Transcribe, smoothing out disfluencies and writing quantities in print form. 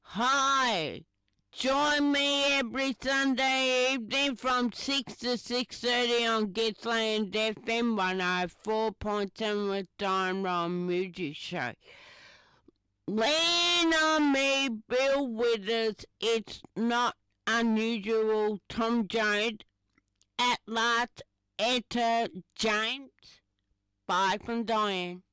Hi, join me every Sunday evening from 6 to 6:30 on Gippsland FM 104.7 with Don Ron Music Show. Lean on me, Bill Withers. It's not unusual. Tom Jones. At last, enter James. Bye from Diane.